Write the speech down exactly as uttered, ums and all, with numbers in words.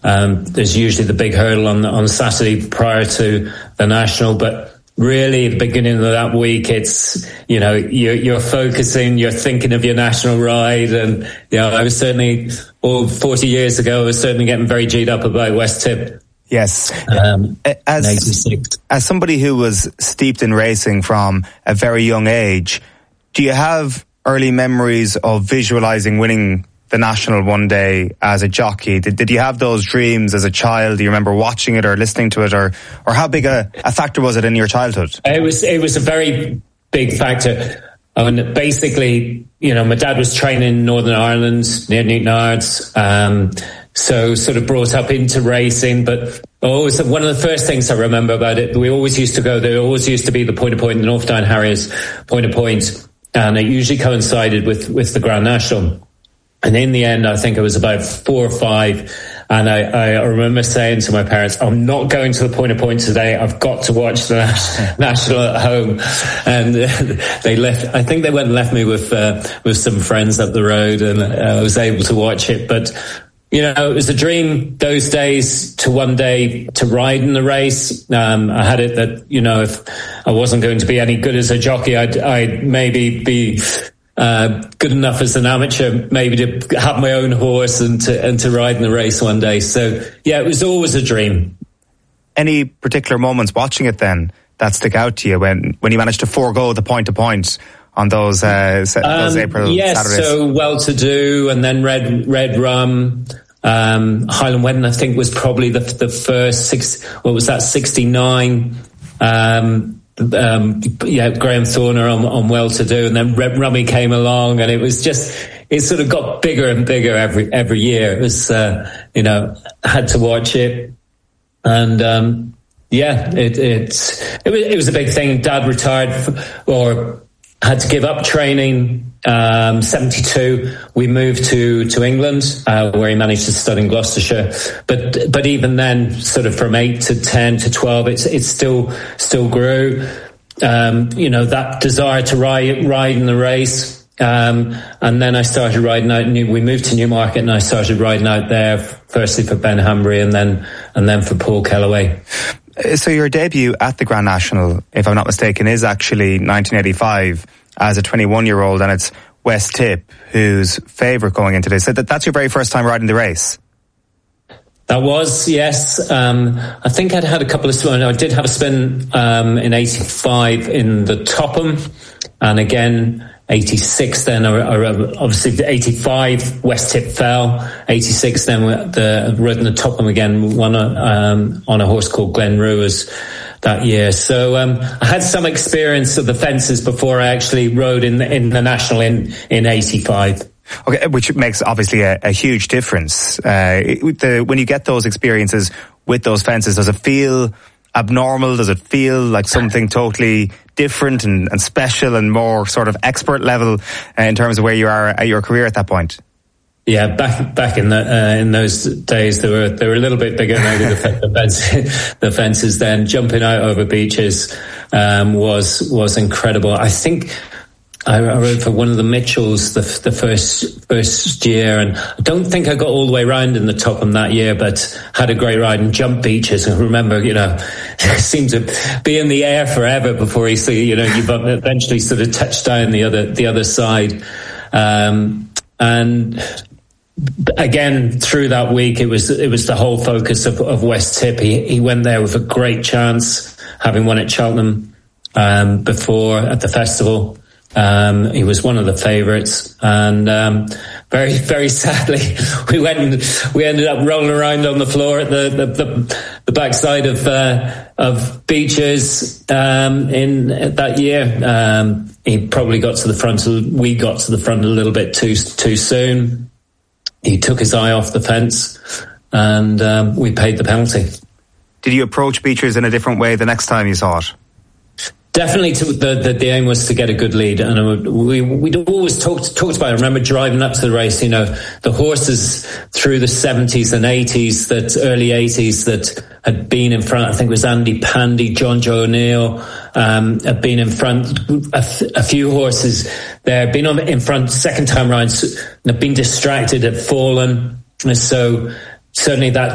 Um, there's usually the big hurdle on on Saturday prior to the national, but really, at the beginning of that week, it's, you know, you're, you're focusing, you're thinking of your national ride. And, you know, I was certainly, oh, forty years ago, I was certainly getting very G'd up about West Tip. Yes. Um, as, as somebody who was steeped in racing from a very young age, do you have early memories of visualising winning the national one day as a jockey? Did, did you have those dreams as a child? Do you remember watching it or listening to it, or or how big a, a factor was it in your childhood? It was it was a very big factor. I mean, basically, you know, my dad was training in Northern Ireland near Newtonards, um, so sort of brought up into racing. But always one of the first things I remember about it, we always used to go there. Always used to be the Point of Point, the North Down Harriers Point of Point, and it usually coincided with with the Grand National. And in the end, I think it was about four or five. And I, I remember saying to my parents, I'm not going to the Point of Point today. I've got to watch the national at home. And uh, they left, I think they went and left me with, uh, with some friends up the road, and uh, I was able to watch it. But, you know, it was a dream those days to one day to ride in the race. Um, I had it that, you know, if I wasn't going to be any good as a jockey, I'd, I'd maybe be, Uh, good enough as an amateur, maybe to have my own horse and to and to ride in the race one day. So yeah, it was always a dream. Any particular moments watching it then that stick out to you when when you managed to forego the point to point on those uh, those um, April yes, Saturdays? so Well To Do, and then Red Red Rum. Um, Highland Wedding, I think, was probably the the first six. What was that? sixty-nine. Um, Um, yeah, Graham Thorner on, on Well To Do, and then Red Rummy came along, and it was just, it sort of got bigger and bigger every every year. It was, uh, you know, I had to watch it, and um, yeah, it it it was, it was a big thing. Dad retired for, or had to give up training. Um, seventy-two, we moved to, to England, uh, where he managed to study in Gloucestershire. But, but even then, sort of from eight to ten to twelve, it's, it still, still grew. Um, you know, that desire to ride, ride in the race. Um, and then I started riding out. New, we moved to Newmarket, and I started riding out there, firstly for Ben Hambury, and then, and then for Paul Kellaway. So your debut at the Grand National, if I'm not mistaken, is actually nineteen eighty-five. As a twenty-one-year-old, and it's West Tip who's favourite going into this. So that, that's your very first time riding the race? That was, yes. Um, I think I'd had a couple of spins. I did have a spin um, in eighty-five in the Topham, and again, eighty-six then, or, or obviously eighty-five, West Tip fell. eighty-six then, the, rode in the Topham again, won a, um, on a horse called Glen Ruas that year. So um, I had some experience of the fences before I actually rode in the, in the national in, in eighty-five. Okay, which makes obviously a, a huge difference. Uh, the, when you get those experiences with those fences, does it feel abnormal? Does it feel like something totally different and, and special and more sort of expert level uh, in terms of where you are at your career at that point? Yeah, back back in the uh, in those days, they were they were a little bit bigger. Maybe the, the, fence, the fences then jumping out over beaches um, was was incredible. I think I, I rode for one of the Mitchells the the first first year, and I don't think I got all the way round in the Topham that year, but had a great ride and jumped beaches. And I remember, you know, it seemed to be in the air forever before you see, you know, you eventually sort of touched down the other the other side, um, and. Again, through that week, it was it was the whole focus of, of West Tip. He he went there with a great chance, having won at Cheltenham um, before at the festival. Um, he was one of the favourites, and um, very very sadly, we went and we ended up rolling around on the floor at the the, the, the backside of uh, of Beaches um, in that year. Um, he probably got to the front. We got to the front a little bit too too soon. He took his eye off the fence, and um, we paid the penalty. Did you approach Beechers in a different way the next time you saw it? Definitely, to, the, the the aim was to get a good lead, and we we'd always talked talked about it. I remember driving up to the race. You know, the horses through the seventies and eighties, that early eighties that had been in front. I think it was Andy Pandy, John Joe O'Neill um, had been in front. A, f- a few horses there had been on in front second time round, had been distracted, had fallen, and so certainly that.